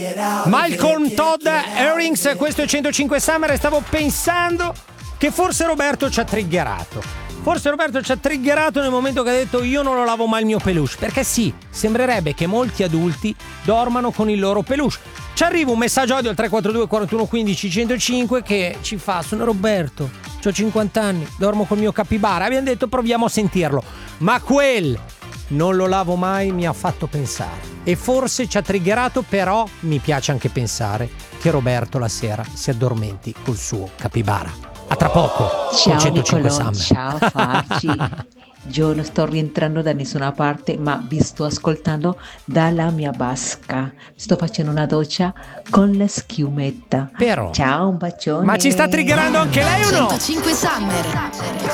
Malcolm Todd Earrings, questo è 105 Summer, e stavo pensando che forse Roberto ci ha triggerato. Nel momento che ha detto io non lo lavo mai il mio peluche, perché sì, sembrerebbe che molti adulti dormano con il loro peluche. Ci arriva un messaggio audio al 342 41 15 105 che ci fa: sono Roberto, ho 50 anni, dormo col mio capibara. Abbiamo detto proviamo a sentirlo, ma quel non lo lavo mai mi ha fatto pensare, e forse ci ha triggerato, però mi piace anche pensare che Roberto la sera si addormenti col suo capibara. A tra poco. Ciao 105 Nicolò, Summer. ciao Farci. Io non sto rientrando da nessuna parte, ma vi sto ascoltando dalla mia vasca. Sto facendo una doccia con la schiumetta. Però, Ciao, un bacione. ma ci sta triggerando anche lei o no? 105 Summer.